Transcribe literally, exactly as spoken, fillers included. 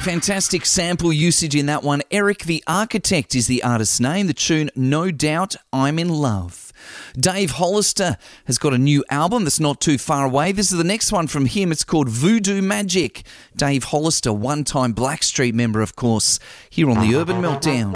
fantastic sample usage in that one. Eric the Architect is the artist's name. The tune, No Doubt I'm in Love. Dave Hollister has got a new album that's not too far away. This is the next one from him. It's called Voodoo Magic. Dave Hollister, one-time Blackstreet member, of course, here on the Urban Meltdown.